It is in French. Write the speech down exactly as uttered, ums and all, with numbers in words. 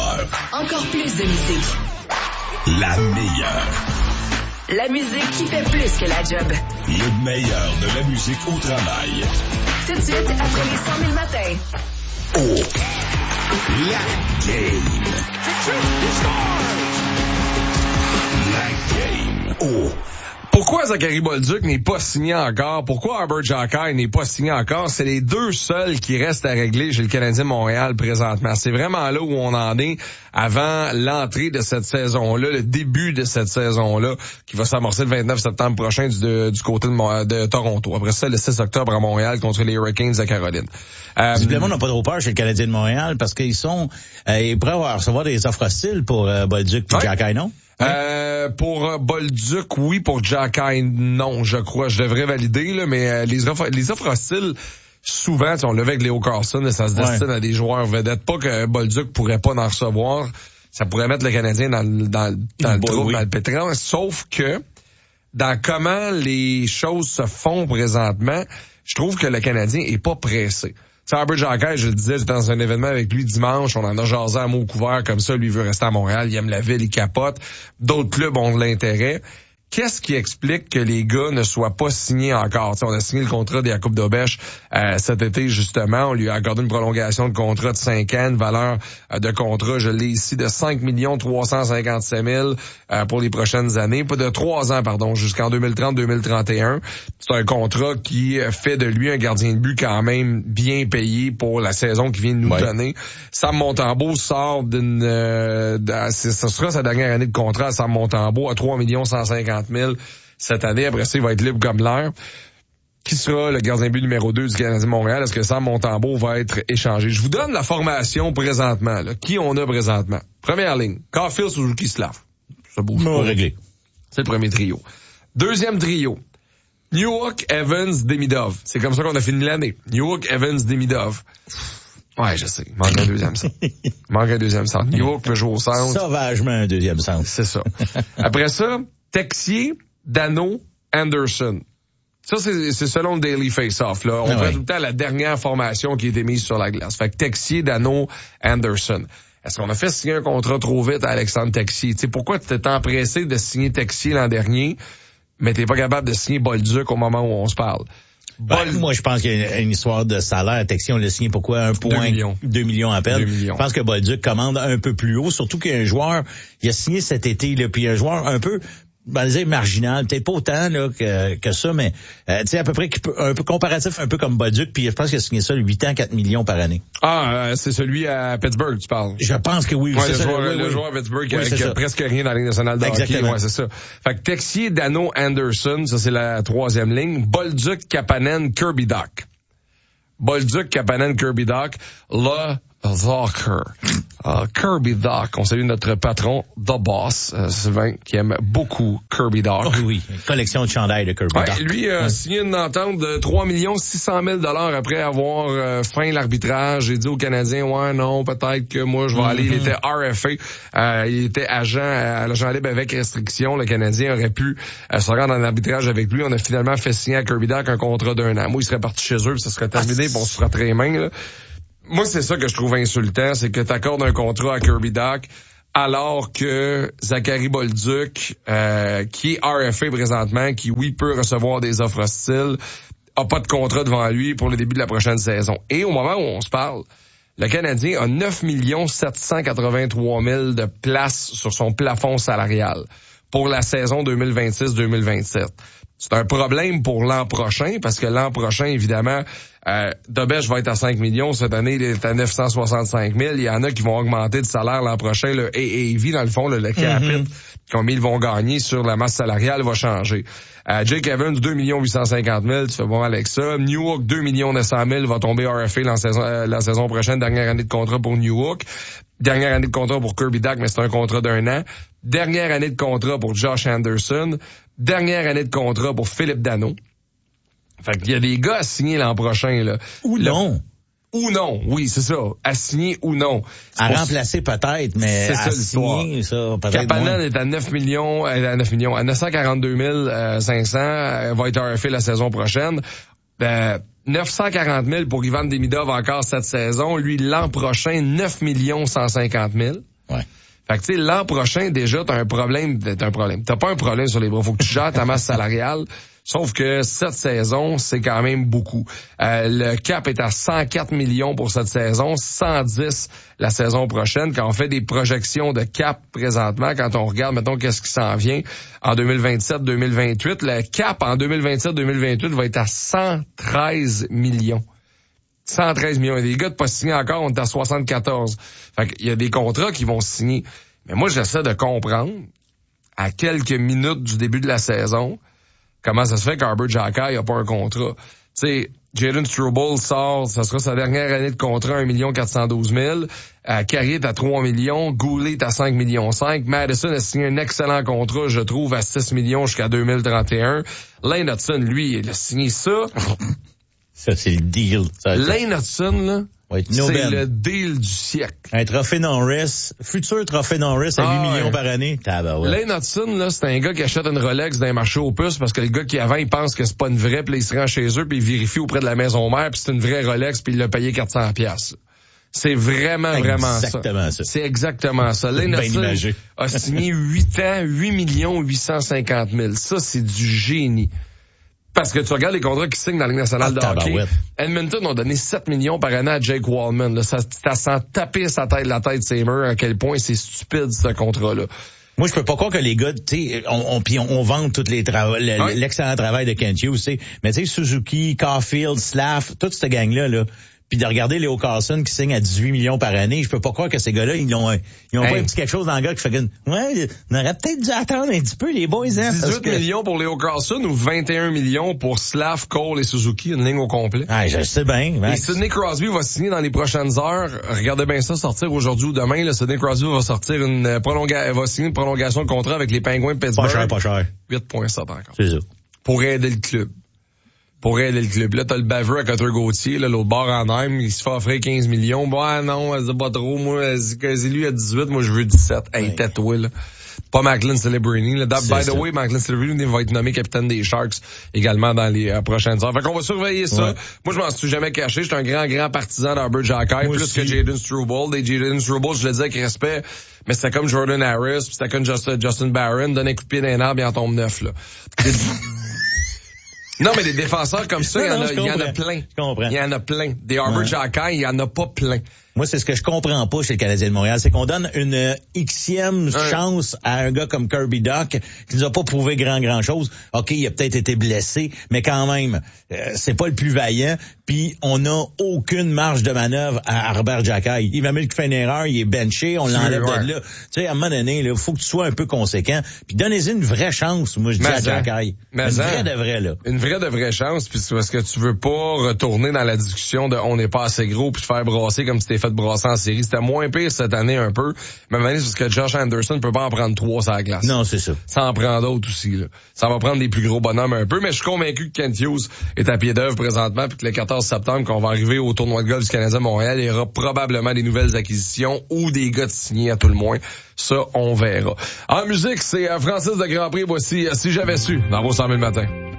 heures. Encore plus de musique. La meilleure. La musique qui fait plus que la job. Le meilleur de la musique au travail. Tout de suite, après les cent mille matins. Oh. La game. La game. Oh. Pourquoi Zachary Bolduc n'est pas signé encore? Pourquoi Arber Xhekaj n'est pas signé encore? C'est les deux seuls qui restent à régler chez le Canadien de Montréal présentement. C'est vraiment là où on en est avant l'entrée de cette saison-là, le début de cette saison-là, qui va s'amorcer le vingt-neuf septembre prochain du, de, du côté de, de Toronto. Après ça, le six octobre à Montréal contre les Hurricanes de Caroline. Euh, Simplement, on n'a pas trop peur chez le Canadien de Montréal parce qu'ils sont euh, ils prêts à recevoir des offres hostiles pour euh, Bolduc et ouais. Xhekaj, non? Euh, pour Bolduc, oui. Pour Xhekaj, non, je crois. Je devrais valider, là, mais euh, les offres, les offres hostiles, souvent, on le fait avec Léo Carlson, ça se destine ouais. à des joueurs vedettes. Pas que Bolduc pourrait pas en recevoir. Ça pourrait mettre le Canadien dans, dans, dans le trou, oui. dans le pétrin. Sauf que, dans comment les choses se font présentement, je trouve que le Canadien est pas pressé. Tu sais, Arber Xhekaj, je le disais, j'étais dans un événement avec lui dimanche, on en a jasé à mots couverts comme ça, lui veut rester à Montréal, il aime la ville, il capote. D'autres clubs ont de l'intérêt. Qu'est-ce qui explique que les gars ne soient pas signés encore? T'sais, on a signé le contrat de Jakub Dobeš euh, cet été, justement. On lui a accordé une prolongation de contrat de cinq ans, une valeur euh, de contrat, je l'ai ici, de cinq millions trois cent cinquante-sept mille euh, pour les prochaines années. Pas de trois ans, pardon, jusqu'en deux mille trente deux mille trente et un. C'est un contrat qui fait de lui un gardien de but quand même bien payé pour la saison qui vient de nous ouais. donner. Sam Montembeault sort d'une... Euh, ce sera sa dernière année de contrat, Sam Montembeault, à trois millions cent cinquante mille cette année. Après ça, il va être libre comme l'air. Qui sera le gardien de but numéro deux du Canadien de Montréal? Est-ce que Sam Montembeault va être échangé? Je vous donne la formation présentement. Là. Qui on a présentement? Première ligne, Caulfield, Suzuki, Slav. Ça bouge pas. Réglé. C'est le premier trio. Deuxième trio, Newhook, Evans, Demidov. C'est comme ça qu'on a fini l'année. Newhook, Evans, Demidov. Ouais, je sais. Il manque un deuxième centre. Il manque un deuxième centre. Newhook peut jouer au centre. Sauvagement un deuxième centre. C'est ça. Après ça, Texier, Dano, Anderson. Ça, c'est, c'est selon le Daily Face-Off, là. On ah fait ouais. tout le temps la dernière formation qui a été mise sur la glace. Fait que Texier, Dano, Anderson. Est-ce qu'on a fait signer un contrat trop vite à Alexandre Texier? Tu sais, pourquoi tu t'es empressé de signer Texier l'an dernier, mais t'es pas capable de signer Bolduc au moment où on se parle? Ben, Bol... Moi, je pense qu'il y a une histoire de salaire. Texier, on l'a signé pourquoi? Un point, deux millions. Deux millions à peine. Deux millions. Je pense que Bolduc commande un peu plus haut, surtout qu'il y a un joueur, il a signé cet été, là, puis un joueur un peu, ben, dire marginal, peut-être pas autant là que, que ça, mais euh, tu sais à peu près un peu comparatif, un peu comme Bolduc, puis je pense qu'il a signé ça huit ans, quatre millions par année. Ah, euh, c'est celui à Pittsburgh, tu parles. Je pense que oui. Ouais, c'est le, ça, joueur, oui, le oui. joueur à Pittsburgh qui, oui, a, qui a presque rien dans la Ligue nationale de hockey. Ouais, c'est ça. Fait que Texier, Dano, Anderson, ça c'est la troisième ligne. Bolduc, Kapanen, Kirby Dach. Bolduc, Kapanen, Kirby Dach. Là, Walker. Uh, Kirby Dach, on salue notre patron, The Boss, euh, Sylvain, qui aime beaucoup Kirby Dach. Oh, oui, une collection de chandails de Kirby ouais, Dach. Lui a euh, ouais. signé une entente de trois millions six cent mille dollars après avoir euh, feint l'arbitrage. J'ai dit aux Canadiens, ouais, non, peut-être que moi, je vais mm-hmm. aller. Il était R F A, euh, il était agent, euh, l'agent libre avec restriction. Le Canadien aurait pu euh, se rendre en arbitrage avec lui. On a finalement fait signer à Kirby Dach un contrat d'un an. Moi, il serait parti chez eux, puis ça serait terminé, puis on se frottrait les mains, là. Moi, c'est ça que je trouve insultant, c'est que tu accordes un contrat à Kirby Dach alors que Zachary Bolduc, euh, qui est R F A présentement, qui, oui, peut recevoir des offres hostiles, a pas de contrat devant lui pour le début de la prochaine saison. Et au moment où on se parle, le Canadien a neuf millions sept cent quatre-vingt-trois mille de place sur son plafond salarial pour la saison deux mille vingt-six deux mille vingt-sept. C'est un problème pour l'an prochain, parce que l'an prochain, évidemment, euh, Dobeš va être à cinq millions. Cette année, il est à neuf cent soixante-cinq mille. Il y en a qui vont augmenter de salaire l'an prochain. Le A A V, dans le fond, le, le cap mm-hmm. combien ils vont gagner sur la masse salariale va changer. Euh, Jake Evans, deux millions huit cent cinquante mille. Tu fais bon avec ça. Newhook, deux millions neuf cent mille va tomber R F A la saison, euh, la saison prochaine. Dernière année de contrat pour Newhook. Dernière année de contrat pour Kirby Dach, mais c'est un contrat d'un an. Dernière année de contrat pour Josh Anderson. Dernière année de contrat pour Philippe Dano. Fait qu'il y a des gars à signer l'an prochain, là. Ou le, non. Ou non, oui, c'est ça. À signer ou non. C'est à pour... remplacer peut-être, mais c'est à ça, signer, ça, peut-être Kapanen moins. est à neuf millions, à neuf millions, à neuf cent quarante-deux mille cinq cents, euh, va être R F A la saison prochaine. Euh, neuf cent quarante mille pour Ivan Demidov encore cette saison. Lui, l'an prochain, neuf millions cent cinquante mille. Fait que tu sais, l'an prochain, déjà, t'as un problème, t'as un problème. T'as pas un problème sur les bras. Faut que tu gères ta masse salariale. Sauf que cette saison, c'est quand même beaucoup. Euh, le cap est à cent quatre millions pour cette saison, cent dix la saison prochaine. Quand on fait des projections de cap présentement, quand on regarde, mettons, qu'est-ce qui s'en vient en deux mille vingt-sept deux mille vingt-huit, le cap en deux mille vingt-sept deux mille vingt-huit va être à cent treize millions. cent treize millions. Il y a des gars de pas signés encore, on est à soixante-quatorze. Fait qu'il y a des contrats qui vont signer. Mais moi, j'essaie de comprendre, à quelques minutes du début de la saison, comment ça se fait qu'Arber Xhekaj n'a pas un contrat. Tu sais, Jayden Struble sort, ça sera sa dernière année de contrat, un million quatre cent douze mille. Euh, Carrier est à trois millions. Goulet est à cinq millions cinq. Madison a signé un excellent contrat, je trouve, à six millions jusqu'à deux mille trente et un. Lane Hudson, lui, il a signé ça. Ça, c'est le deal. Ça, Lane Hudson, là, oui, c'est Ben. le deal du siècle. Un trophée Norris, futur trophée Norris à Ah, huit millions ouais. par année. Tabarouette. Lane Hudson, là, c'est un gars qui achète une Rolex dans un marché aux puces parce que le gars qui avant, il pense que c'est pas une vraie, puis il se rend chez eux, puis il vérifie auprès de la maison mère, puis c'est une vraie Rolex, puis il l'a payé quatre cents piastres. C'est vraiment, vraiment ça. Exactement ça. C'est exactement ça. Lane Bien Hudson imagé. a signé huit ans, huit millions huit cent cinquante mille. Ça, c'est du génie. Parce que tu regardes les contrats qui signent dans la Ligue nationale Ah, de hockey. tabarouette. Edmonton ont donné sept millions par année à Jake Wallman. Là, ça, ça sent taper sa tête, la tête de ses murs, à quel point c'est stupide, ce contrat-là. Moi, je peux pas croire que les gars, tu sais, on, on, puis on, on vante tous les travaux, le- Ouais. l'excellent travail de Kent Hughes, tu sais. Mais tu sais, Suzuki, Caulfield, Slav, toute cette gang-là, là. Puis de regarder Leo Carlson qui signe à dix-huit millions par année, je peux pas croire que ces gars-là, ils ont, un- ils ont Hey. pas un petit quelque chose dans le gars qui fait que, ouais, on aurait peut-être dû attendre un petit peu, les boys, hein. parce dix-huit que- millions pour Leo Carlson ou vingt et un millions pour Slav, Cole et Suzuki, une ligne au complet. Ah, je sais bien. Ben, Et Sidney Crosby va signer dans les prochaines heures. Regardez bien ça sortir aujourd'hui ou demain. Là, Sidney Crosby va sortir une prolonga- va signer une prolongation de contrat avec les Penguins de Pittsburgh. pas cher, pas cher. huit virgule sept encore. C'est ça. Pour aider le club. Pour aider le club. Là, t'as le baveux à Cutter Gauthier, là, l'autre bord en Heim, il se fait offrir quinze millions. Bah non, elle dit pas trop. Moi, elle dit que c'est lui à dix-huit, moi je veux dix-sept. Hey, Ouais. tatoué, là. Pas Macklin Celebrini. Là. C'est By the ça. way, Macklin Celebrini va être nommé capitaine des Sharks également dans les euh, prochaines heures. Fait qu'on va surveiller ça. Ouais. Moi, je m'en suis jamais caché. J'étais un grand, grand partisan d'Arber Xhekaj, Moi plus aussi. que Jayden Struble. Des Jayden Struble, je le disais avec respect, mais c'était comme Jordan Harris, puis c'était comme Justin, Justin Barron, donne un coup de pied dans un arbre, il en tombe neuf, là. Des- Non, mais des défenseurs comme ça, il y en Non, non, a, je il y en a comprends. plein. Je comprends. Il y en a plein. Des Arber Ouais. Xhekaj, il y en a pas plein. Moi, c'est ce que je comprends pas chez le Canadien de Montréal, c'est qu'on donne une euh, Xème Ouais. chance à un gars comme Kirby Dach qui nous a pas prouvé grand grand chose. OK, il a peut-être été blessé, mais quand même, euh, c'est pas le plus vaillant. Puis on n'a aucune marge de manœuvre à Arber Xhekaj. Il va mettre fait une erreur, il est benché, on l'enlève ouais. de là. Tu sais, à un moment donné, il faut que tu sois un peu conséquent. Puis donnez-y une vraie chance, moi je dis Mais à en. Xhekaj. Mais Une en. vraie de vraie, là. Une vraie de vraie chance, puis c'est parce que tu veux pas retourner dans la discussion de on n'est pas assez gros puis te faire brasser comme tu t'es fait brasser en série. C'était moins pire cette année un peu. Mais maintenant, c'est parce que Josh Anderson peut pas en prendre trois sur la glace. Non, c'est ça. Ça en prend d'autres aussi, là. Ça va prendre des plus gros bonhommes un peu, mais je suis convaincu que Kent Hughes est à pied d'œuvre présentement, puis que le quatorze septembre, qu'on va arriver au tournoi de golf du Canadien Montréal, il y aura probablement des nouvelles acquisitions ou des gars de signés à tout le moins. Ça, on verra. En musique, c'est euh, Francis de Grand Prix. Voici euh, Si j'avais su, dans vos cent mille matins.